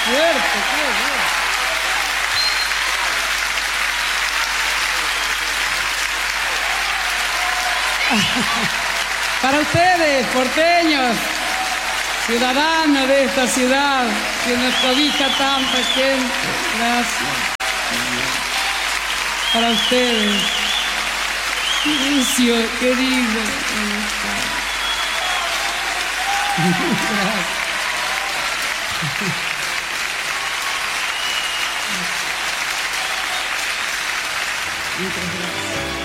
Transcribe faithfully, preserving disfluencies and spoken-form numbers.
fuerte, qué bien. Para ustedes, porteños, ciudadanos de esta ciudad, que nos cobija tanta gente, gracias. Para ustedes, Lucio, querido, gracias. Muchas gracias.